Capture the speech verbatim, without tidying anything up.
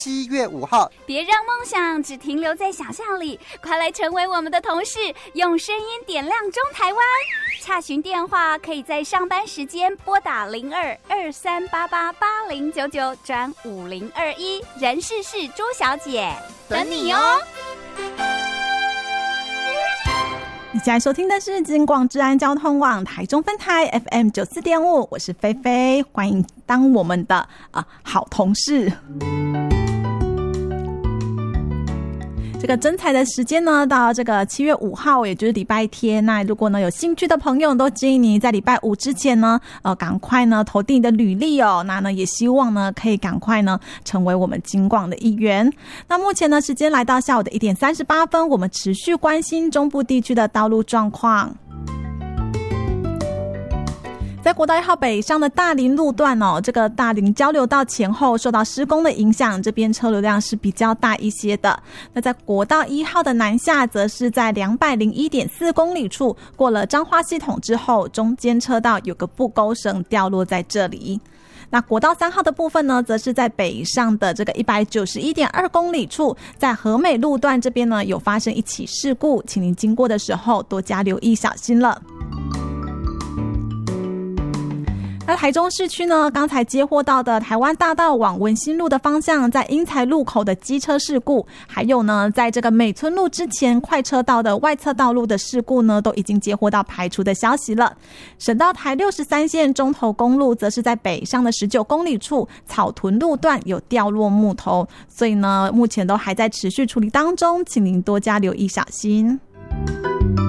七月五号， 别让梦想只停留在想象里，快来成为我们的同事，用声音点亮中台湾。洽询电话可以在上班时间拨打零二二三八八八零九九转五零二一，人事是朱小姐，等你哦。 你现在收听的是金广治安交通网台中分台 F M 九四点五，我是菲菲，欢迎当我们的、呃、好同事。这个征才的时间呢，到这个七月五号，也就是礼拜天。那如果呢有兴趣的朋友，都建议你在礼拜五之前呢，呃，赶快呢投递你的履历哦。那呢也希望呢可以赶快呢成为我们金广的一员。那目前呢时间来到下午的一点三十八分，我们持续关心中部地区的道路状况。在国道一号北上的大林路段哦，这个大林交流道前后受到施工的影响，这边车流量是比较大一些的。那在国道一号的南下，则是在两百零一点四公里处过了彰化系统之后，中间车道有个布钩绳掉落在这里。那国道三号的部分呢，则是在北上的这个一百九十一点二公里处，在和美路段这边呢有发生一起事故，请您经过的时候多加留意小心了。那台中市区呢，刚才接获到的台湾大道往文心路的方向，在英才路口的机车事故，还有呢，在这个美村路之前快车道的外侧道路的事故呢，都已经接获到排除的消息了。省道台六十三线中投公路，则是在北上的十九公里处草屯路段有掉落木头，所以呢，目前都还在持续处理当中，请您多加留意小心。